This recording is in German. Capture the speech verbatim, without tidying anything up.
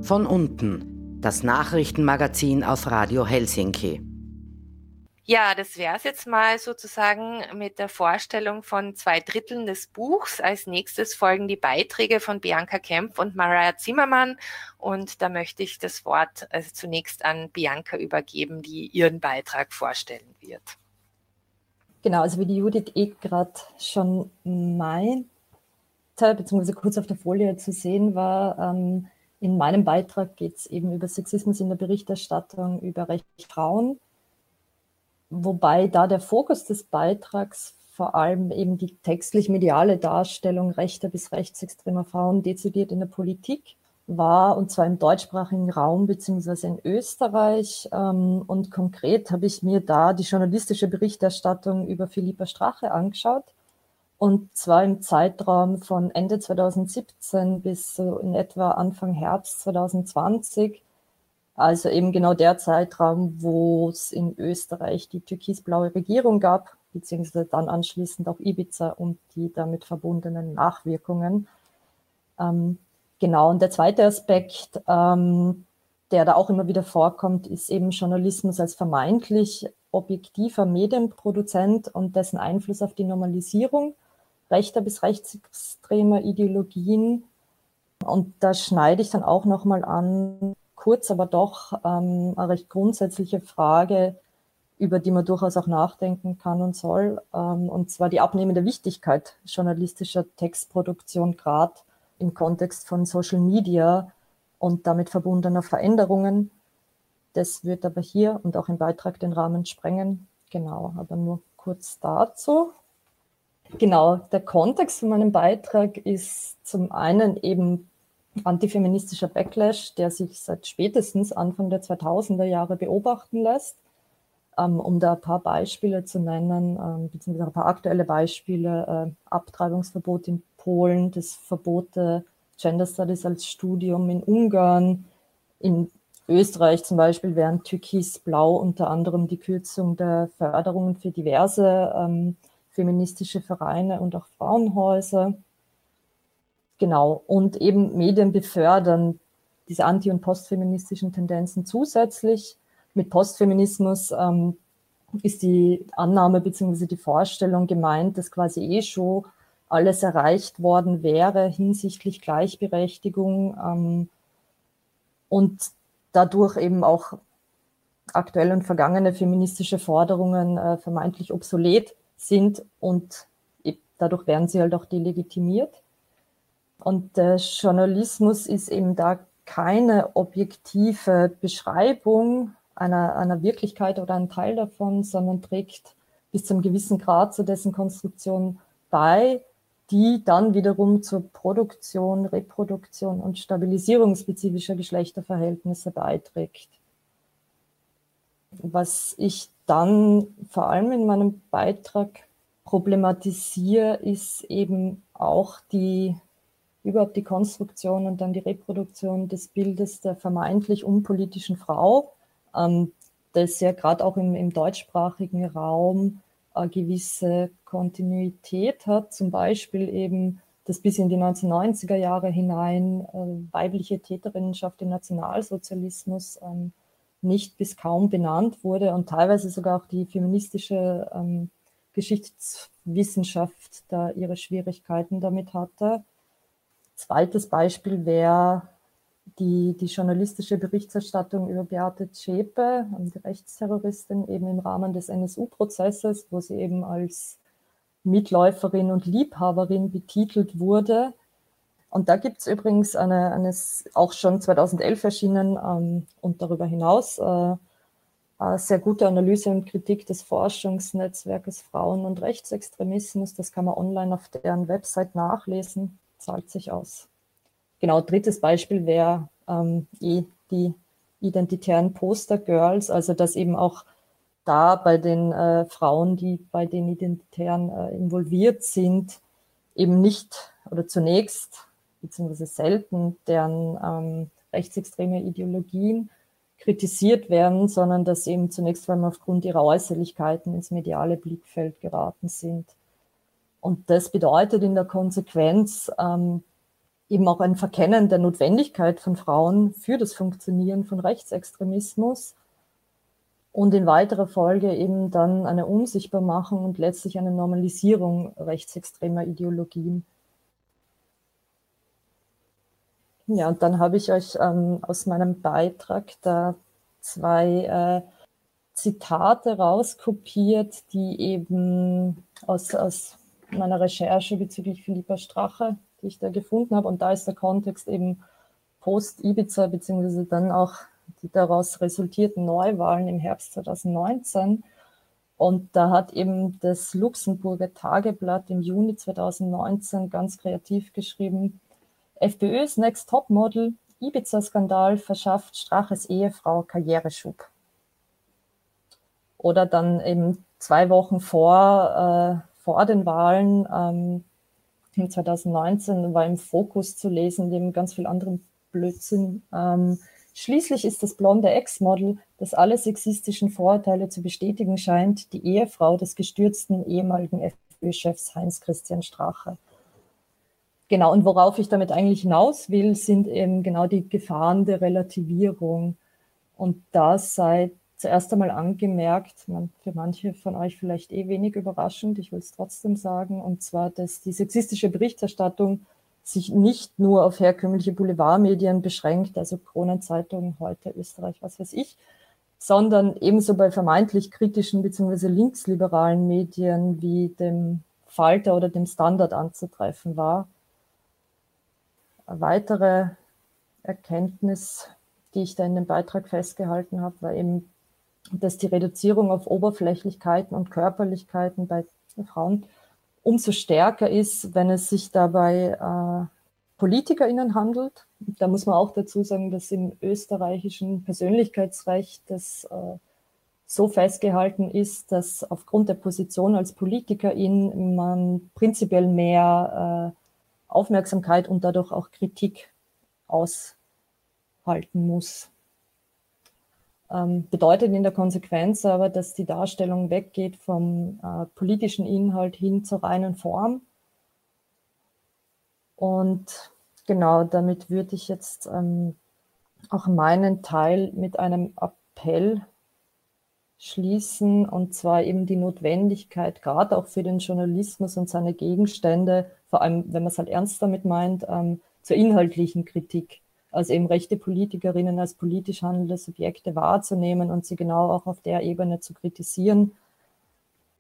Von unten, das Nachrichtenmagazin auf Radio Helsinki. Ja, das wäre es jetzt mal sozusagen mit der Vorstellung von zwei Dritteln des Buchs. Als nächstes folgen die Beiträge von Bianca Kempf und Maria Zimmermann. Und da möchte ich das Wort also zunächst an Bianca übergeben, die ihren Beitrag vorstellen wird. Genau, also wie die Judith eh gerade schon meinte, beziehungsweise kurz auf der Folie zu sehen war, ähm, in meinem Beitrag geht es eben über Sexismus in der Berichterstattung, über Rechte Frauen. Wobei da der Fokus des Beitrags vor allem eben die textlich-mediale Darstellung rechter bis rechtsextremer Frauen dezidiert in der Politik war, und zwar im deutschsprachigen Raum beziehungsweise in Österreich. Und konkret habe ich mir da die journalistische Berichterstattung über Philippa Strache angeschaut, und zwar im Zeitraum von Ende zweitausendsiebzehn bis so in etwa Anfang Herbst zweitausendzwanzig. Also eben genau der Zeitraum, wo es in Österreich die türkisblaue Regierung gab, beziehungsweise dann anschließend auch Ibiza und die damit verbundenen Nachwirkungen. Ähm, genau, und der zweite Aspekt, ähm, der da auch immer wieder vorkommt, ist eben Journalismus als vermeintlich objektiver Medienproduzent und dessen Einfluss auf die Normalisierung rechter bis rechtsextremer Ideologien. Und da schneide ich dann auch nochmal an, kurz, aber doch ähm, eine recht grundsätzliche Frage, über die man durchaus auch nachdenken kann und soll, ähm, und zwar die abnehmende Wichtigkeit journalistischer Textproduktion, gerade im Kontext von Social Media und damit verbundener Veränderungen. Das wird aber hier und auch im Beitrag den Rahmen sprengen. Genau, aber nur kurz dazu. Genau, der Kontext von meinem Beitrag ist zum einen eben antifeministischer Backlash, der sich seit spätestens Anfang der zweitausender Jahre beobachten lässt. Ähm, um da ein paar Beispiele zu nennen, ähm, beziehungsweise ein paar aktuelle Beispiele, äh, Abtreibungsverbot in Polen, das Verbot der Gender Studies als Studium in Ungarn, in Österreich zum Beispiel während Türkis-Blau unter anderem die Kürzung der Förderungen für diverse ähm, feministische Vereine und auch Frauenhäuser. Genau, und eben Medien befördern diese anti- und postfeministischen Tendenzen zusätzlich. Mit Postfeminismus ähm, ist die Annahme bzw. die Vorstellung gemeint, dass quasi eh schon alles erreicht worden wäre hinsichtlich Gleichberechtigung ähm, und dadurch eben auch aktuelle und vergangene feministische Forderungen äh, vermeintlich obsolet sind und dadurch werden sie halt auch delegitimiert. Und der Journalismus ist eben da keine objektive Beschreibung einer, einer Wirklichkeit oder einen Teil davon, sondern trägt bis zu einem gewissen Grad zu dessen Konstruktion bei, die dann wiederum zur Produktion, Reproduktion und Stabilisierung spezifischer Geschlechterverhältnisse beiträgt. Was ich dann vor allem in meinem Beitrag problematisiere, ist eben auch die überhaupt die Konstruktion und dann die Reproduktion des Bildes der vermeintlich unpolitischen Frau, ähm, das ja gerade auch im, im deutschsprachigen Raum eine gewisse Kontinuität hat, zum Beispiel eben, dass bis in die neunzehnhundertneunziger Jahre hinein äh, weibliche Täterinnenschaft im Nationalsozialismus ähm, nicht bis kaum benannt wurde und teilweise sogar auch die feministische ähm, Geschichtswissenschaft da ihre Schwierigkeiten damit hatte. Zweites Beispiel wäre die, die journalistische Berichterstattung über Beate Zschäpe, die Rechtsterroristin, eben im Rahmen des N S U-Prozesses, wo sie eben als Mitläuferin und Liebhaberin betitelt wurde. Und da gibt es übrigens eine, eine auch schon zweitausendelf erschienen ähm, und darüber hinaus äh, eine sehr gute Analyse und Kritik des Forschungsnetzwerkes Frauen- und Rechtsextremismus. Das kann man online auf deren Website nachlesen. Zahlt sich aus. Genau, drittes Beispiel wäre ähm, eh die identitären Poster-Girls, also dass eben auch da bei den äh, Frauen, die bei den Identitären äh, involviert sind, eben nicht oder zunächst beziehungsweise selten deren ähm, rechtsextreme Ideologien kritisiert werden, sondern dass eben zunächst einmal aufgrund ihrer Äußerlichkeiten ins mediale Blickfeld geraten sind. Und das bedeutet in der Konsequenz, ähm, eben auch ein Verkennen der Notwendigkeit von Frauen für das Funktionieren von Rechtsextremismus und in weiterer Folge eben dann eine Unsichtbarmachung und letztlich eine Normalisierung rechtsextremer Ideologien. Ja, und dann habe ich euch ähm, aus meinem Beitrag da zwei äh, Zitate rauskopiert, die eben aus, aus meiner Recherche bezüglich Philippa Strache, die ich da gefunden habe. Und da ist der Kontext eben Post-Ibiza, beziehungsweise dann auch die daraus resultierten Neuwahlen im Herbst zweitausendneunzehn. Und da hat eben das Luxemburger Tageblatt im Juni zweitausendneunzehn ganz kreativ geschrieben: FPÖs Next Topmodel, Ibiza-Skandal verschafft Straches Ehefrau Karriereschub. Oder dann eben zwei Wochen vor, äh, vor den Wahlen, ähm, zweitausendneunzehn, war im Fokus zu lesen, neben ganz viel anderen Blödsinn. Ähm, Schließlich ist das blonde Ex-Model, das alle sexistischen Vorurteile zu bestätigen scheint, die Ehefrau des gestürzten ehemaligen FPÖ-Chefs Heinz-Christian Strache. Genau, und worauf ich damit eigentlich hinaus will, sind eben genau die Gefahren der Relativierung. Und das sei zuerst einmal angemerkt, für manche von euch vielleicht eh wenig überraschend, ich will es trotzdem sagen, und zwar, dass die sexistische Berichterstattung sich nicht nur auf herkömmliche Boulevardmedien beschränkt, also Kronenzeitung, Heute, Österreich, was weiß ich, sondern ebenso bei vermeintlich kritischen bzw. linksliberalen Medien wie dem Falter oder dem Standard anzutreffen war. Eine weitere Erkenntnis, die ich da in dem Beitrag festgehalten habe, war eben, dass die Reduzierung auf Oberflächlichkeiten und Körperlichkeiten bei Frauen umso stärker ist, wenn es sich dabei äh, PolitikerInnen handelt. Da muss man auch dazu sagen, dass im österreichischen Persönlichkeitsrecht das äh, so festgehalten ist, dass aufgrund der Position als Politikerin man prinzipiell mehr äh, Aufmerksamkeit und dadurch auch Kritik aushalten muss. Ähm, bedeutet in der Konsequenz aber, dass die Darstellung weggeht vom äh, politischen Inhalt hin zur reinen Form. Und genau, damit würde ich jetzt ähm, auch meinen Teil mit einem Appell schließen, und zwar eben die Notwendigkeit, gerade auch für den Journalismus und seine Gegenstände, vor allem wenn man es halt ernst damit meint, ähm, zur inhaltlichen Kritik. Also eben rechte Politikerinnen als politisch handelnde Subjekte wahrzunehmen und sie genau auch auf der Ebene zu kritisieren